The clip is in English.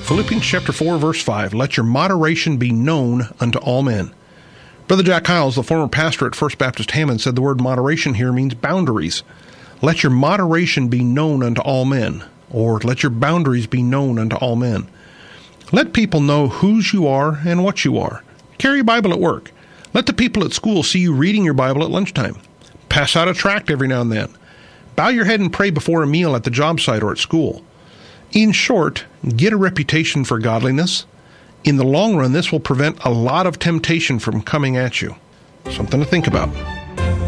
Philippians chapter 4, verse 5, let your moderation be known unto all men. Brother Jack Hiles, the former pastor at First Baptist Hammond, said the word moderation here means boundaries. Let your moderation be known unto all men, or let your boundaries be known unto all men. Let people know whose you are and what you are. Carry a Bible at work. Let the people at school see you reading your Bible at lunchtime. Pass out a tract every now and then. Bow your head and pray before a meal at the job site or at school. In short, get a reputation for godliness. In the long run, this will prevent a lot of temptation from coming at you. Something to think about.